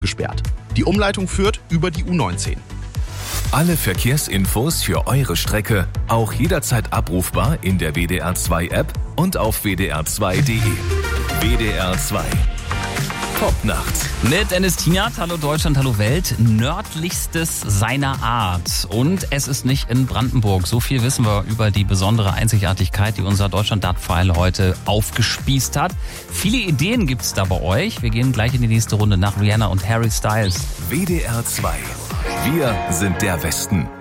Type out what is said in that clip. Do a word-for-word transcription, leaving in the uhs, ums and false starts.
gesperrt. Die Umleitung führt über die U neunzehn. Alle Verkehrsinfos für eure Strecke auch jederzeit abrufbar in der W D R zwei App und auf w d r zwei punkt d e. W D R zwei. Popnacht. Mit Dennis Tienert, hallo Deutschland, hallo Welt, nördlichstes seiner Art. Und es ist nicht in Brandenburg. So viel wissen wir über die besondere Einzigartigkeit, die unser Deutschland-Dat-File heute aufgespießt hat. Viele Ideen gibt's da bei euch. Wir gehen gleich in die nächste Runde nach Rihanna und Harry Styles. W D R zwei. Wir sind der Westen.